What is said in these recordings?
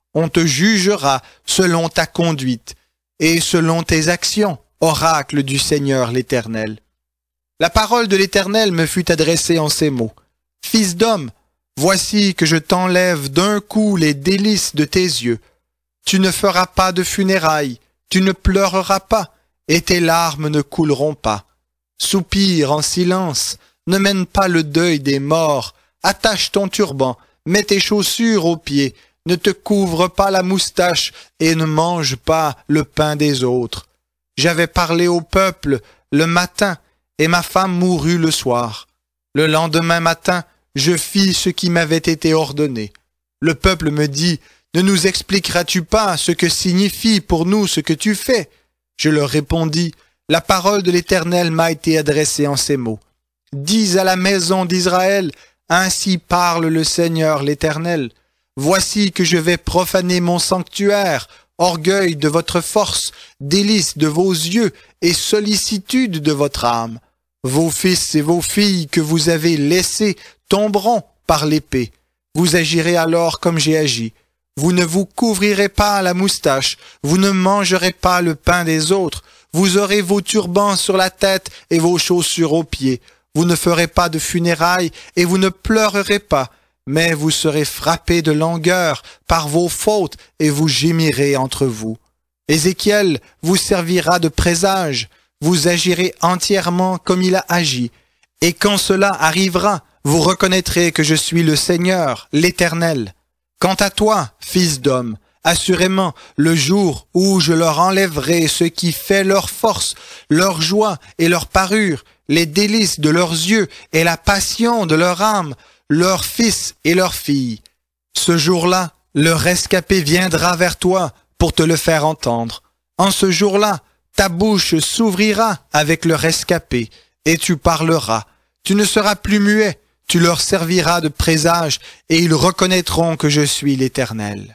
On te jugera selon ta conduite et selon tes actions, oracle du Seigneur l'Éternel. La parole de l'Éternel me fut adressée en ces mots. Fils d'homme, voici que je t'enlève d'un coup les délices de tes yeux. Tu ne feras pas de funérailles, tu ne pleureras pas, et tes larmes ne couleront pas. Soupire en silence, ne mène pas le deuil des morts, attache ton turban, mets tes chaussures aux pieds, ne te couvre pas la moustache et ne mange pas le pain des autres. J'avais parlé au peuple le matin, et ma femme mourut le soir. Le lendemain matin, je fis ce qui m'avait été ordonné. Le peuple me dit, « Ne nous expliqueras-tu pas ce que signifie pour nous ce que tu fais ?» Je leur répondis, « La parole de l'Éternel m'a été adressée en ces mots. Dis à la maison d'Israël, ainsi parle le Seigneur l'Éternel. Voici que je vais profaner mon sanctuaire, orgueil de votre force, délice de vos yeux et sollicitude de votre âme. Vos fils et vos filles que vous avez laissés tomberont par l'épée. Vous agirez alors comme j'ai agi. Vous ne vous couvrirez pas la moustache, vous ne mangerez pas le pain des autres, vous aurez vos turbans sur la tête et vos chaussures aux pieds. Vous ne ferez pas de funérailles et vous ne pleurerez pas, mais vous serez frappés de langueur par vos fautes et vous gémirez entre vous. Ézéchiel vous servira de présage, vous agirez entièrement comme il a agi. Et quand cela arrivera, vous reconnaîtrez que je suis le Seigneur, l'Éternel. Quant à toi, fils d'homme, assurément, le jour où je leur enlèverai ce qui fait leur force, leur joie et leur parure, les délices de leurs yeux et la passion de leur âme, leurs fils et leurs filles. Ce jour-là, le rescapé viendra vers toi pour te le faire entendre. En ce jour-là, ta bouche s'ouvrira avec le rescapé, et tu parleras. Tu ne seras plus muet, tu leur serviras de présage, et ils reconnaîtront que je suis l'Éternel.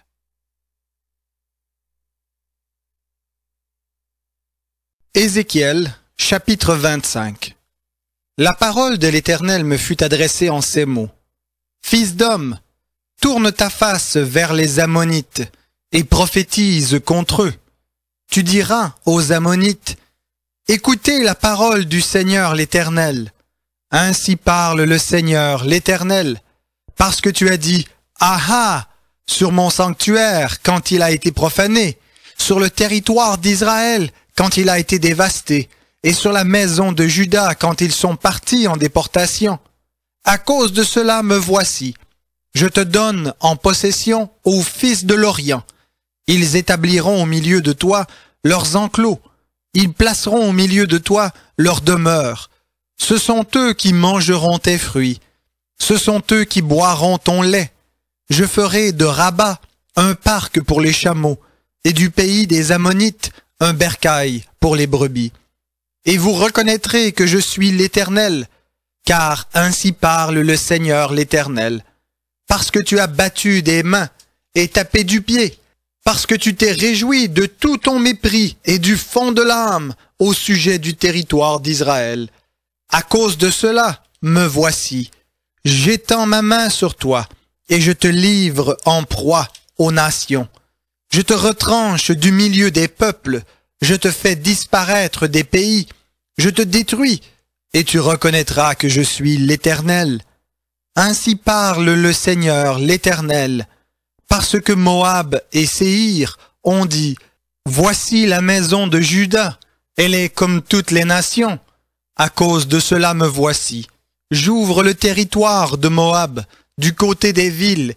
Ézéchiel, chapitre 25. La parole de l'Éternel me fut adressée en ces mots. Fils d'homme, tourne ta face vers les Ammonites, et prophétise contre eux. Tu diras aux Ammonites, écoutez la parole du Seigneur l'Éternel. Ainsi parle le Seigneur l'Éternel, parce que tu as dit, ah ah, sur mon sanctuaire quand il a été profané, sur le territoire d'Israël quand il a été dévasté, et sur la maison de Juda quand ils sont partis en déportation. À cause de cela me voici. Je te donne en possession aux fils de l'Orient. Ils établiront au milieu de toi leurs enclos. Ils placeront au milieu de toi leur demeure. Ce sont eux qui mangeront tes fruits. Ce sont eux qui boiront ton lait. Je ferai de Rabat un parc pour les chameaux, et du pays des Ammonites un bercail pour les brebis. Et vous reconnaîtrez que je suis l'Éternel, car ainsi parle le Seigneur l'Éternel. Parce que tu as battu des mains et tapé du pied, parce que tu t'es réjoui de tout ton mépris et du fond de l'âme au sujet du territoire d'Israël. À cause de cela, me voici. J'étends ma main sur toi, et je te livre en proie aux nations. Je te retranche du milieu des peuples, je te fais disparaître des pays, je te détruis, et tu reconnaîtras que je suis l'Éternel. Ainsi parle le Seigneur l'Éternel, parce que Moab et Séhir ont dit, voici la maison de Juda, elle est comme toutes les nations. À cause de cela me voici. J'ouvre le territoire de Moab, du côté des villes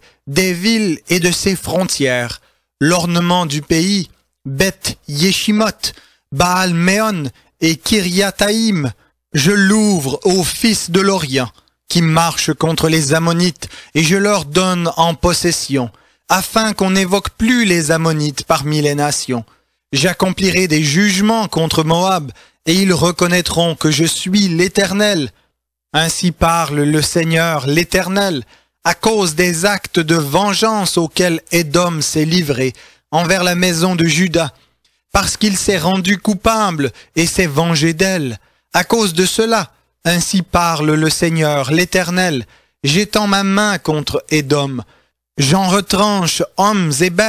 et de ses frontières. L'ornement du pays, Beth Yeshimoth, Baal Méon et Kiriathaïm, je l'ouvre aux fils de l'Orient, qui marchent contre les Ammonites, et je leur donne en possession, afin qu'on n'évoque plus les Ammonites parmi les nations. J'accomplirai des jugements contre Moab, et ils reconnaîtront que je suis l'Éternel. Ainsi parle le Seigneur l'Éternel, à cause des actes de vengeance auxquels Édom s'est livré envers la maison de Juda, parce qu'il s'est rendu coupable et s'est vengé d'elle. À cause de cela, ainsi parle le Seigneur l'Éternel, j'étends ma main contre Édom, j'en retranche hommes et bêtes,